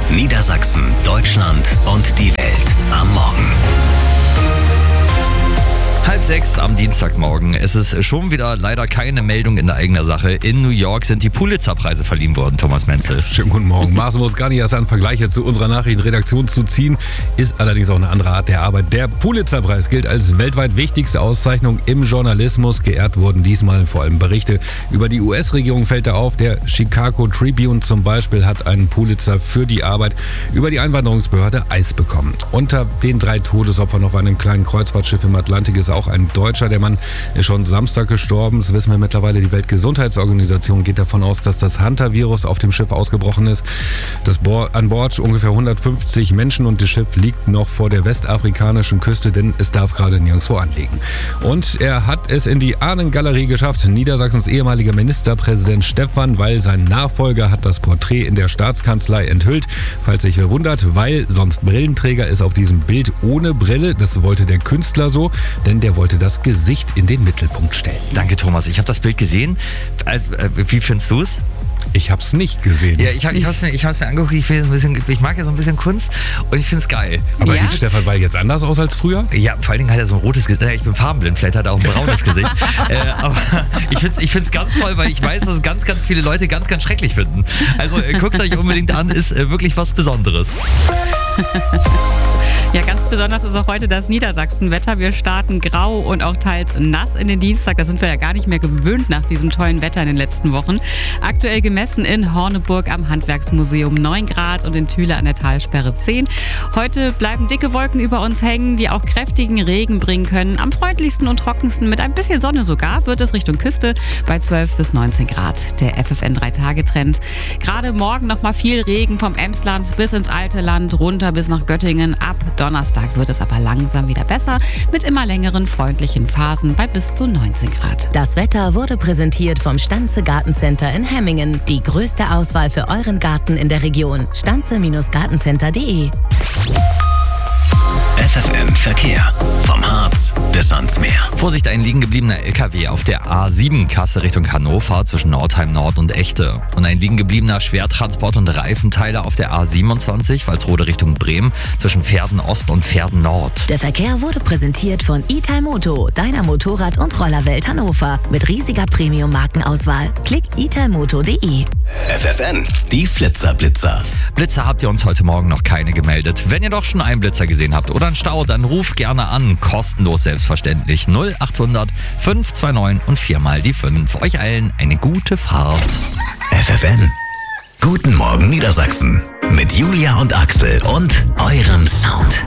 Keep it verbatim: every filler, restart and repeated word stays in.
Niedersachsen, Deutschland und die Welt am Morgen. Halb sechs am Dienstagmorgen. Es ist schon wieder leider keine Meldung in der eigenen Sache. In New York sind die Pulitzer-Preise verliehen worden, Thomas Menzel. Schönen guten Morgen. Maßen wir uns gar nicht erst an, Vergleiche zu unserer Nachrichtenredaktion zu ziehen. Ist allerdings auch eine andere Art der Arbeit. Der Pulitzer-Preis gilt als weltweit wichtigste Auszeichnung im Journalismus. Geehrt wurden diesmal vor allem Berichte über die U S-Regierung, fällt da auf. Der Chicago Tribune zum Beispiel hat einen Pulitzer für die Arbeit über die Einwanderungsbehörde I C E bekommen. Unter den drei Todesopfern auf einem kleinen Kreuzfahrtschiff im Atlantik ist auch ein Deutscher. Der Mann ist schon Samstag gestorben. Das wissen wir mittlerweile. Die Weltgesundheitsorganisation geht davon aus, dass das Hunter-Virus auf dem Schiff ausgebrochen ist. Das Bo- an Bord ungefähr hundertfünfzig Menschen und das Schiff liegt noch vor der westafrikanischen Küste, denn es darf gerade nirgendwo anlegen. Und er hat es in die Ahnengalerie geschafft. Niedersachsens ehemaliger Ministerpräsident Stephan Weil, sein Nachfolger, hat das Porträt in der Staatskanzlei enthüllt. Falls sich wer wundert, Weil sonst Brillenträger ist auf diesem Bild ohne Brille. Das wollte der Künstler so, denn der wollte das Gesicht in den Mittelpunkt stellen. Danke, Thomas. Ich habe das Bild gesehen. Wie findest du es? Ich habe es nicht gesehen. Ja, ich habe es mir, ich hab's mir angeguckt. Ich, ein bisschen, ich mag ja so ein bisschen Kunst und ich finde es geil. Aber ja? Sieht Stephan Weil jetzt anders aus als früher? Ja, vor allen Dingen hat er so ein rotes Gesicht. Ich bin farbenblind, vielleicht hat er auch ein braunes Gesicht. äh, aber ich finde es ich find's ganz toll, weil ich weiß, dass es ganz, ganz viele Leute ganz, ganz schrecklich finden. Also äh, guckt es euch unbedingt an, ist äh, wirklich was Besonderes. Ja, ganz besonders ist auch heute das Niedersachsenwetter. Wir starten grau und auch teils nass in den Dienstag. Das sind wir ja gar nicht mehr gewöhnt nach diesem tollen Wetter in den letzten Wochen. Aktuell gemessen in Horneburg am Handwerksmuseum neun Grad und in Thüle an der Talsperre zehn. Heute bleiben dicke Wolken über uns hängen, die auch kräftigen Regen bringen können. Am freundlichsten und trockensten mit ein bisschen Sonne sogar wird es Richtung Küste bei zwölf bis neunzehn Grad. Der F F N drei Tage Trend. Gerade morgen nochmal viel Regen vom Emsland bis ins alte Land, runter bis nach Göttingen. Ab Donnerstag wird es aber langsam wieder besser mit immer längeren freundlichen Phasen bei bis zu neunzehn Grad. Das Wetter wurde präsentiert vom Stanze Gartencenter in Hemmingen. Die größte Auswahl für euren Garten in der Region. stanze Gartencenter punkt de F F N Verkehr. Vom Harz bis ans Meer. Vorsicht, ein liegen gebliebener L K W auf der A sieben Kasse Richtung Hannover zwischen Nordheim Nord und Echte. Und ein liegen gebliebener Schwertransport- und Reifenteile auf der A siebenundzwanzig Walsrode Richtung Bremen zwischen Pferden Ost und Pferden Nord. Der Verkehr wurde präsentiert von Italmoto, deiner Motorrad- und Rollerwelt Hannover. Mit riesiger Premium-Markenauswahl. Klick italmoto punkt de. F F N, die Flitzerblitzer. Blitzer habt ihr uns heute Morgen noch keine gemeldet. Wenn ihr doch schon einen Blitzer gesehen habt oder einen Stau, dann ruft gerne an. Kostenlos selbstverständlich. null achthundert fünf zwei neun und viermal die fünf. Euch allen eine gute Fahrt. F F N. Guten Morgen Niedersachsen. Mit Julia und Axel und eurem Sound.